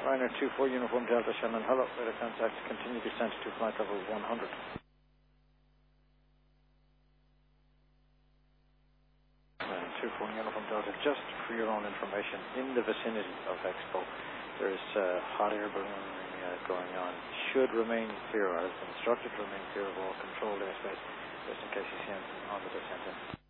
Ryanair 24 Uniform Delta Shannon, hello, radar contact, continue descent to flight level 100. Ryanair 24 Uniform Delta, just for your own information, in the vicinity of Expo, there's hot air ballooning going on. Should remain clear, I have been instructed to remain clear of all controlled airspace, just in case you see anything on the descent.